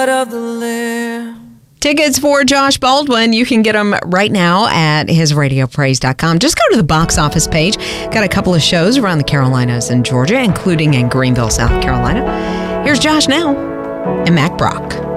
Tickets for Josh Baldwin, you can get them right now at hisradiopraise.com. Just go to the box office page. Got a couple of shows around the Carolinas and Georgia, including in Greenville, South Carolina. Here's Josh now and Mac Brock.